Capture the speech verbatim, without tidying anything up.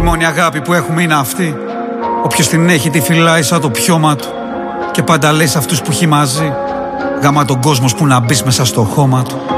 μόνη αγάπη που έχουμε είναι αυτή. Όποιος την έχει τη φυλάει σαν το πιώμα του. Και πάντα λέει σε αυτούς που έχει μαζί, γάμα τον κόσμος που να μπεις μέσα στο χώμα του.